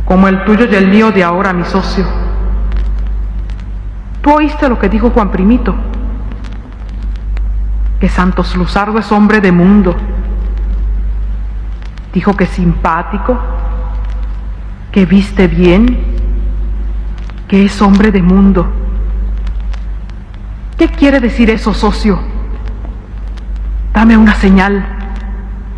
como el tuyo y el mío de ahora, mi socio. Tú oíste lo que dijo Juan Primito, que Santos Luzardo es hombre de mundo. Dijo que es simpático, que viste bien, que es hombre de mundo. ¿Qué quiere decir eso, socio? Dame una señal.